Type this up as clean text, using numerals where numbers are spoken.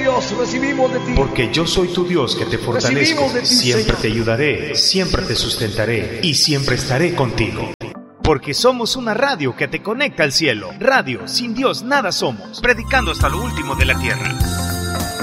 Dios, recibimos de ti. Porque yo soy tu Dios que te fortalezco. Recibimos de ti, Siempre Señor. te ayudaré, siempre te sustentaré y siempre estaré contigo. Porque somos una radio que te conecta al cielo. Radio, sin Dios nada somos. Predicando hasta lo último de la tierra.